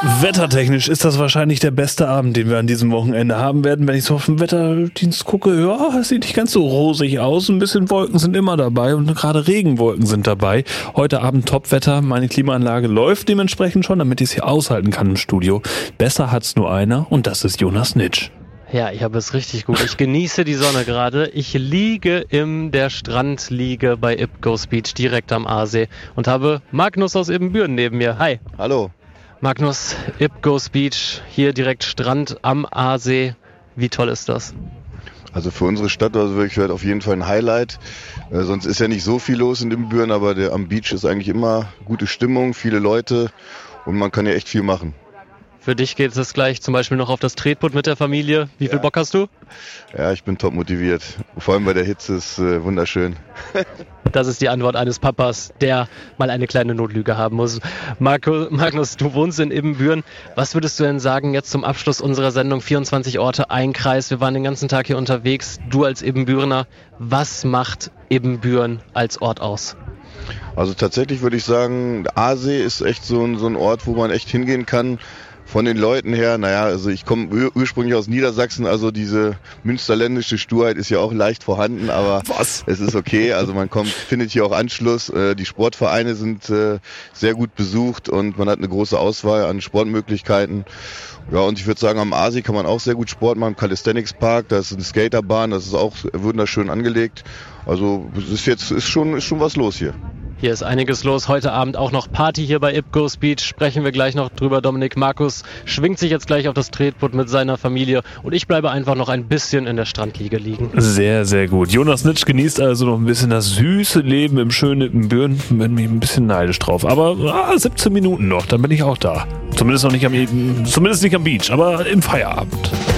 Wettertechnisch ist das wahrscheinlich der beste Abend, den wir an diesem Wochenende haben werden. Wenn ich so auf den Wetterdienst gucke, ja, es sieht nicht ganz so rosig aus. Ein bisschen Wolken sind immer dabei und gerade Regenwolken sind dabei. Heute Abend Topwetter. Meine Klimaanlage läuft dementsprechend schon, damit ich es hier aushalten kann im Studio. Besser hat's nur einer und das ist Jonas Nitsch. Ja, ich habe es richtig gut. Ich genieße die Sonne gerade. Ich liege in der Strandliege bei Ipgos Beach direkt am Aasee und habe Magnus aus Ibbenbüren neben mir. Hi. Hallo. Magnus, Ipgos Beach, hier direkt Strand am Aasee. Wie toll ist das? Also für unsere Stadt war es wirklich auf jeden Fall ein Highlight. Sonst ist ja nicht so viel los in Ibbenbüren, aber am Beach ist eigentlich immer gute Stimmung, viele Leute und man kann ja echt viel machen. Für dich geht es gleich zum Beispiel noch auf das Tretboot mit der Familie. Wie viel Bock hast du? Ja, ich bin top motiviert. Vor allem bei der Hitze ist wunderschön. Das ist die Antwort eines Papas, der mal eine kleine Notlüge haben muss. Magnus, du wohnst in Ibbenbüren. Was würdest du denn sagen jetzt zum Abschluss unserer Sendung 24 Orte, ein Kreis? Wir waren den ganzen Tag hier unterwegs. Du als Ibbenbürener, was macht Ibbenbüren als Ort aus? Also tatsächlich würde ich sagen, der Aasee ist echt so ein Ort, wo man echt hingehen kann. Von den Leuten her, also ich komme ursprünglich aus Niedersachsen, also diese münsterländische Sturheit ist ja auch leicht vorhanden, aber es ist okay, also man findet hier auch Anschluss, die Sportvereine sind sehr gut besucht und man hat eine große Auswahl an Sportmöglichkeiten. Ja, und ich würde sagen, am Aasee kann man auch sehr gut Sport machen, im Calisthenics Park, da ist eine Skaterbahn, das ist auch wunderschön angelegt, also es ist schon was los hier. Hier ist einiges los. Heute Abend auch noch Party hier bei Ipgos Beach. Sprechen wir gleich noch drüber. Dominik Markus schwingt sich jetzt gleich auf das Tretboot mit seiner Familie. Und ich bleibe einfach noch ein bisschen in der Strandliege liegen. Sehr, sehr gut. Jonas Nitsch genießt also noch ein bisschen das süße Leben im schönen Ibbenbüren. Bin mich ein bisschen neidisch drauf. Aber 17 Minuten noch, dann bin ich auch da. Zumindest nicht am Beach, aber im Feierabend.